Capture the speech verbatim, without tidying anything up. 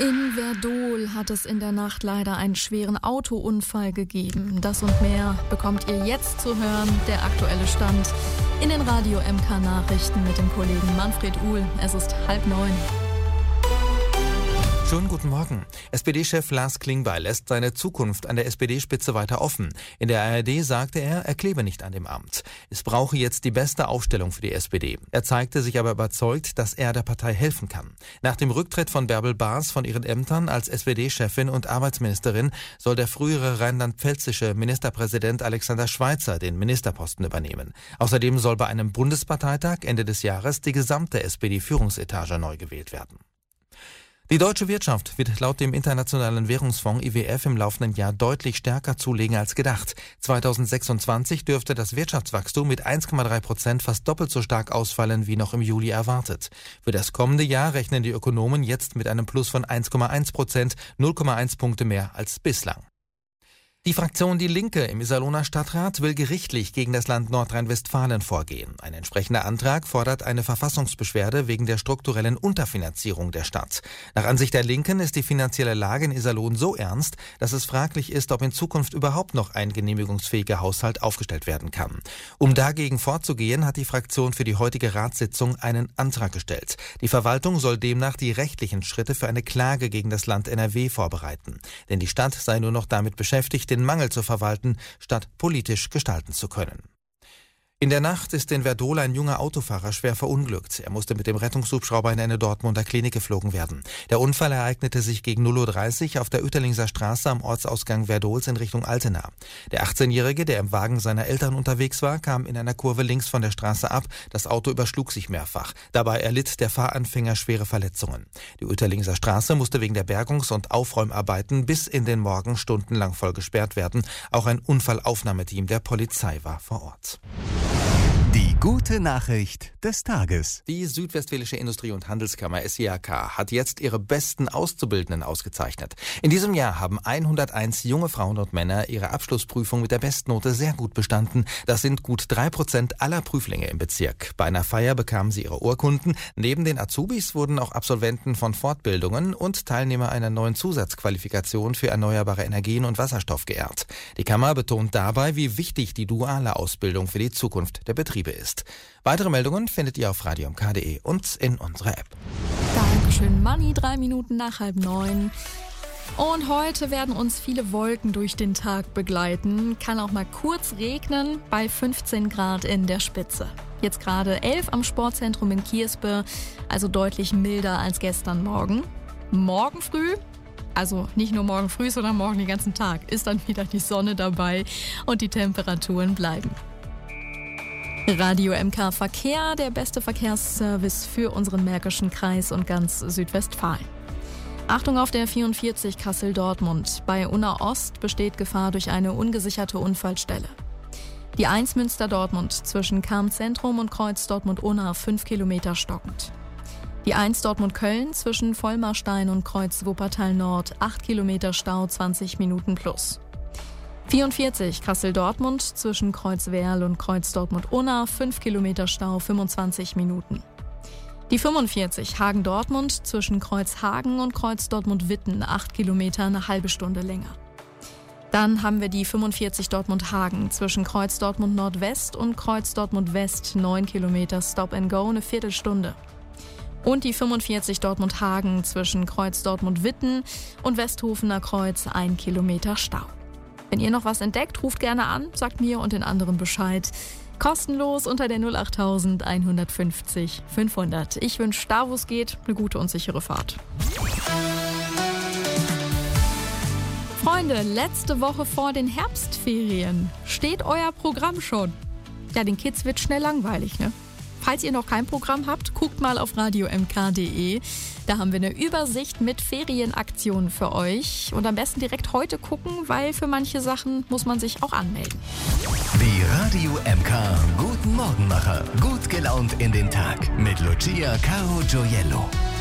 In Werdohl hat es in der Nacht leider einen schweren Autounfall gegeben. Das und mehr bekommt ihr jetzt zu hören. Der aktuelle Stand in den Radio M K Nachrichten mit dem Kollegen Manfred Uhl. Es ist halb neun. Schönen guten Morgen. S P D-Chef Lars Klingbeil lässt seine Zukunft an der S P D-Spitze weiter offen. In der A R D sagte er, er klebe nicht an dem Amt. Es brauche jetzt die beste Aufstellung für die S P D. Er zeigte sich aber überzeugt, dass er der Partei helfen kann. Nach dem Rücktritt von Bärbel Baas von ihren Ämtern als S P D-Chefin und Arbeitsministerin soll der frühere rheinland-pfälzische Ministerpräsident Alexander Schweitzer den Ministerposten übernehmen. Außerdem soll bei einem Bundesparteitag Ende des Jahres die gesamte S P D-Führungsetage neu gewählt werden. Die deutsche Wirtschaft wird laut dem Internationalen Währungsfonds I W F im laufenden Jahr deutlich stärker zulegen als gedacht. zweitausendsechsundzwanzig dürfte das Wirtschaftswachstum mit eins Komma drei Prozent fast doppelt so stark ausfallen wie noch im Juli erwartet. Für das kommende Jahr rechnen die Ökonomen jetzt mit einem Plus von eins Komma eins Prozent, null Komma eins Punkte mehr als bislang. Die Fraktion Die Linke im Iserlohner Stadtrat will gerichtlich gegen das Land Nordrhein-Westfalen vorgehen. Ein entsprechender Antrag fordert eine Verfassungsbeschwerde wegen der strukturellen Unterfinanzierung der Stadt. Nach Ansicht der Linken ist die finanzielle Lage in Iserlohn so ernst, dass es fraglich ist, ob in Zukunft überhaupt noch ein genehmigungsfähiger Haushalt aufgestellt werden kann. Um dagegen vorzugehen, hat die Fraktion für die heutige Ratssitzung einen Antrag gestellt. Die Verwaltung soll demnach die rechtlichen Schritte für eine Klage gegen das Land N R W vorbereiten. Denn die Stadt sei nur noch damit beschäftigt, den Mangel zu verwalten, statt politisch gestalten zu können. In der Nacht ist in Werdohl ein junger Autofahrer schwer verunglückt. Er musste mit dem Rettungshubschrauber in eine Dortmunder Klinik geflogen werden. Der Unfall ereignete sich gegen null Uhr dreißig auf der Uetterlingser Straße am Ortsausgang Werdohls in Richtung Altena. Der achtzehnjährige, der im Wagen seiner Eltern unterwegs war, kam in einer Kurve links von der Straße ab. Das Auto überschlug sich mehrfach. Dabei erlitt der Fahranfänger schwere Verletzungen. Die Uetterlingser Straße musste wegen der Bergungs- und Aufräumarbeiten bis in den Morgen stundenlang voll gesperrt werden. Auch ein Unfallaufnahmeteam der Polizei war vor Ort. Die gute Nachricht des Tages. Die Südwestfälische Industrie- und Handelskammer S I A K hat jetzt ihre besten Auszubildenden ausgezeichnet. In diesem Jahr haben hunderteins junge Frauen und Männer ihre Abschlussprüfung mit der Bestnote sehr gut bestanden. Das sind gut drei Prozent aller Prüflinge im Bezirk. Bei einer Feier bekamen sie ihre Urkunden. Neben den Azubis wurden auch Absolventen von Fortbildungen und Teilnehmer einer neuen Zusatzqualifikation für erneuerbare Energien und Wasserstoff geehrt. Die Kammer betont dabei, wie wichtig die duale Ausbildung für die Zukunft der Betriebe ist. Weitere Meldungen findet ihr auf radio m k punkt d e und in unserer App. Dankeschön, Manni, drei Minuten nach halb neun. Und heute werden uns viele Wolken durch den Tag begleiten. Kann auch mal kurz regnen bei fünfzehn Grad in der Spitze. Jetzt gerade elf am Sportzentrum in Kierspe, also deutlich milder als gestern Morgen. Morgen früh, also nicht nur morgen früh, sondern morgen den ganzen Tag, ist dann wieder die Sonne dabei und die Temperaturen bleiben. Radio M K Verkehr, der beste Verkehrsservice für unseren Märkischen Kreis und ganz Südwestfalen. Achtung auf der vierundvierzig Kassel-Dortmund. Bei Unna Ost besteht Gefahr durch eine ungesicherte Unfallstelle. Die eins Münster-Dortmund zwischen Cham-Zentrum und Kreuz Dortmund-Unna fünf Kilometer stockend. Die eins Dortmund-Köln zwischen Vollmarstein und Kreuz Wuppertal-Nord acht Kilometer Stau, zwanzig Minuten plus. vierundvierzig Kassel-Dortmund zwischen Kreuz-Werl und Kreuz Dortmund-Unna, fünf Kilometer Stau, fünfundzwanzig Minuten. Die fünfundvierzig Hagen-Dortmund zwischen Kreuz-Hagen und Kreuz Dortmund-Witten, acht Kilometer, eine halbe Stunde länger. Dann haben wir die fünfundvierzig Dortmund-Hagen zwischen Kreuz Dortmund-Nordwest und Kreuz Dortmund-West, neun Kilometer Stop and Go, eine Viertelstunde. Und die fünfundvierzig Dortmund-Hagen zwischen Kreuz Dortmund-Witten und Westhofener Kreuz, ein Kilometer Stau. Wenn ihr noch was entdeckt, ruft gerne an, sagt mir und den anderen Bescheid. Kostenlos unter der null acht null eins fünf null fünfhundert. Ich wünsche da, wo es geht, eine gute und sichere Fahrt. Freunde, letzte Woche vor den Herbstferien. Steht euer Programm schon? Ja, den Kids wird schnell langweilig, ne? Falls ihr noch kein Programm habt, guckt mal auf radio m k punkt d e. Da haben wir eine Übersicht mit Ferienaktionen für euch. Und am besten direkt heute gucken, weil für manche Sachen muss man sich auch anmelden. Die Radio M K Guten Morgenmacher. Gut gelaunt in den Tag mit Lucia Caro Gioiello.